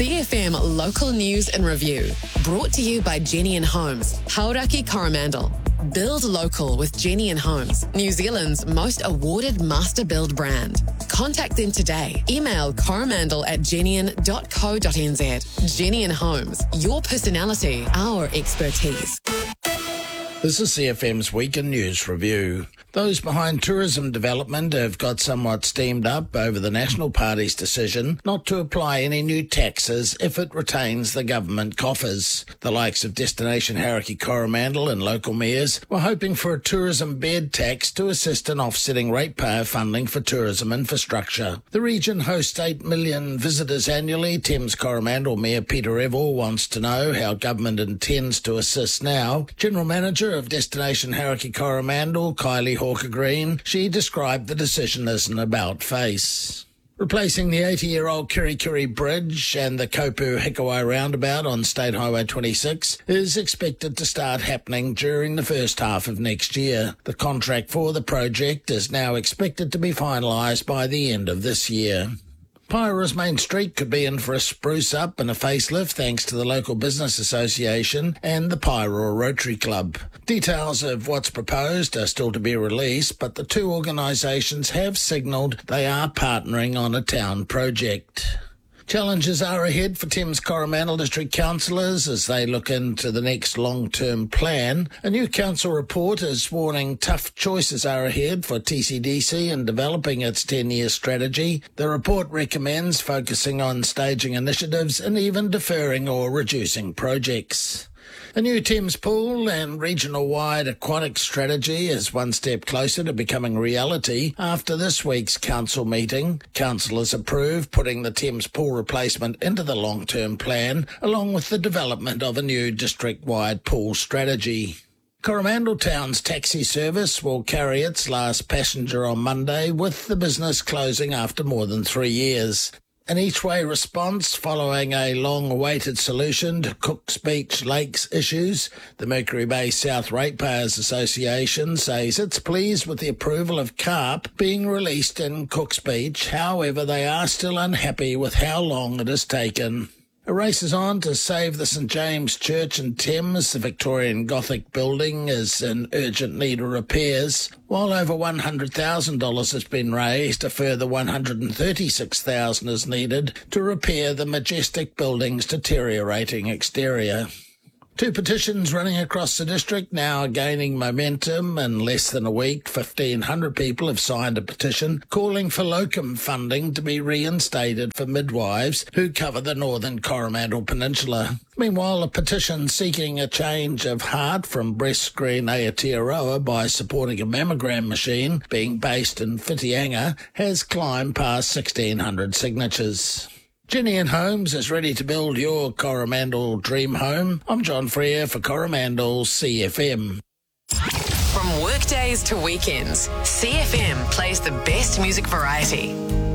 CFM Local News and Review. Brought to you by Jenny and Homes, Hauraki Coromandel. Build local with Jenny and Homes, New Zealand's most awarded master build brand. Contact them today. Email coromandel@jennian.co.nz. Jenny and Homes, your personality, our expertise. This is CFM's Weekend News Review. Those behind tourism development have got somewhat steamed up over the National Party's decision not to apply any new taxes if it retains the government coffers. The likes of Destination Hauraki Coromandel and local mayors were hoping for a tourism bed tax to assist in offsetting ratepayer funding for tourism infrastructure. The region hosts 8 million visitors annually. Thames Coromandel Mayor Peter Evell wants to know how government intends to assist now. General Manager of Destination Hauraki Coromandel, Kylie Hawker Green, she described the decision as an about-face. Replacing the 80-year-old Kirikiri Bridge and the Kopu Hikawai roundabout on State Highway 26 is expected to start happening during the first half of next year. The contract for the project is now expected to be finalised by the end of this year. Pyra's Main Street could be in for a spruce up and a facelift thanks to the local business association and the Pyra Rotary Club. Details of what's proposed are still to be released, but the two organisations have signalled they are partnering on a town project. Challenges are ahead for Thames Coromandel District councillors as they look into the next long-term plan. A new council report is warning tough choices are ahead for TCDC in developing its 10-year strategy. The report recommends focusing on staging initiatives and even deferring or reducing projects. A new Thames pool and regional-wide aquatic strategy is one step closer to becoming reality after this week's council meeting. Councillors approved putting the Thames pool replacement into the long-term plan, along with the development of a new district-wide pool strategy. Coromandel Town's taxi service will carry its last passenger on Monday, with the business closing after more than 3 years. An each-way response following a long-awaited solution to Cook's Beach Lakes issues, the Mercury Bay South Ratepayers Association says it's pleased with the approval of carp being released in Cook's Beach. However, they are still unhappy with how long it has taken. A race is on to save the St James Church in Thames. The Victorian Gothic building is in urgent need of repairs. While over $100,000 has been raised, a further $136,000 is needed to repair the majestic building's deteriorating exterior. Two petitions running across the district now are gaining momentum. In less than a week, 1,500 people have signed a petition calling for locum funding to be reinstated for midwives who cover the northern Coromandel Peninsula. Meanwhile, a petition seeking a change of heart from breast screen Aotearoa by supporting a mammogram machine being based in Whitianga has climbed past 1,600 signatures. Jenny and Homes is ready to build your Coromandel dream home. I'm John Freer for Coromandel CFM. From workdays to weekends, CFM plays the best music variety.